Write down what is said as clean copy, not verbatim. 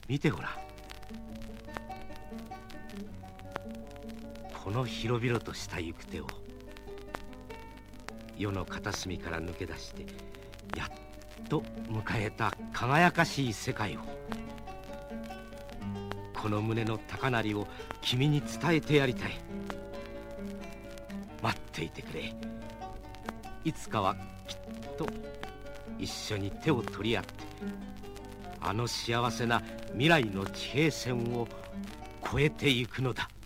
見てごらん。この広々とした行く手を世の片隅から抜け出してやっと迎えた輝かしい世界を、この胸の高鳴りを君に伝えてやりたい。待っていてくれ。いつかはきっと一緒に手を取り合ってあの幸せな未来の地平線を越えていくのだ。